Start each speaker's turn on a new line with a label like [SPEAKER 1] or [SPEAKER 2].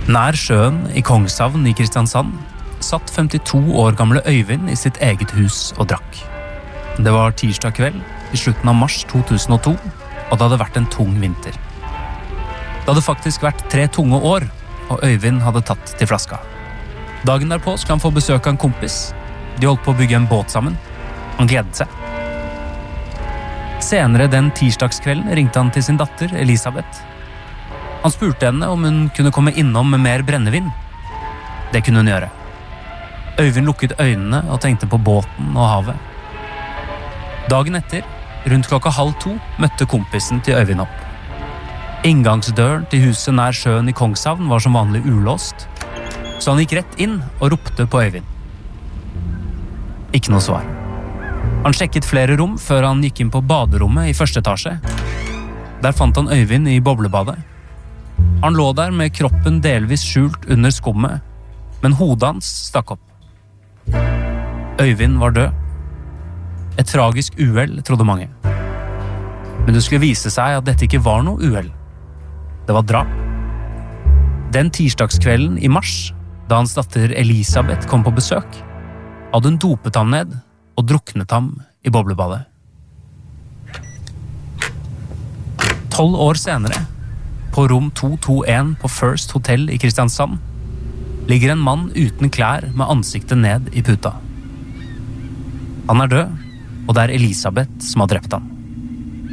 [SPEAKER 1] Nær sjøen i Kongshavn i Kristiansand satt 52 år gamle Øyvind i sitt eget hus og drakk. Det var tirsdag kveld i slutten av mars 2002, og det hadde vært en tung vinter. Det hadde faktisk vært 3 tunge år, og Øyvind hadde tatt til flaska. Dagen derpå skulle han få besøk av en kompis. De holdt på å bygge en båt sammen. Han gledet seg. Senere den tirsdagskvelden ringte han til sin datter, Elisabeth. Han spurte henne om hun kunne komme innom med mer brennevin. Det kunne hun gjøre. Øyvind lukket øynene og tenkte på båten og havet. Dagen etter, rundt 1:30, møtte kompisen til Øyvind opp. Inngangsdøren til huset nær sjøen i Kongshavn var som vanlig ulåst, så han gikk rett inn og ropte på Øyvind. Ikke noe svar. Han sjekket flere rom før han gikk inn på baderommet i første etasje. Der fant han Øyvind i boblebadet. Han lå der med kroppen delvis skjult under skummet, men hodet hans stakk opp. Øyvind var død. Et tragisk uhell, trodde mange. Men det skulle vise seg at dette ikke var noe uhell. Det var drap. Den tirsdagskvelden i mars, da hans datter Elisabeth kom på besøk, hadde hun dopet ham ned og druknet ham i boblebadet. 12 år senere, på rom 221 på First Hotel i Kristiansand, ligger en mann uten klær med ansiktet ned i puta. Han er død, og det er Elisabeth som har drept ham.